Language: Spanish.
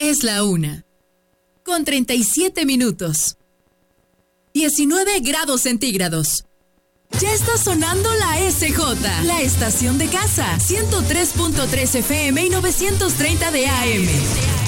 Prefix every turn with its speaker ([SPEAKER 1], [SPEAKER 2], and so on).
[SPEAKER 1] Es la 1:37. 19 grados centígrados. Ya está sonando la SJ, la estación de casa. 103.3 FM y 930 de AM.